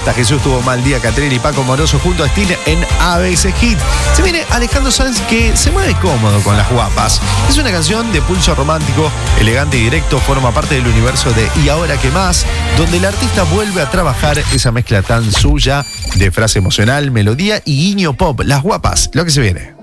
Hasta Jesús tuvo mal día, Catriel y Paco Moroso junto a Steel en ABC Hit. Se viene Alejandro Sanz, que se mueve cómodo con las guapas. Es una canción de pulso romántico, elegante y directo, forma parte del universo de Y Ahora Qué Más, donde el artista vuelve a trabajar esa mezcla tan suya de frase emocional, melodía y guiño pop. Las guapas, lo que se viene.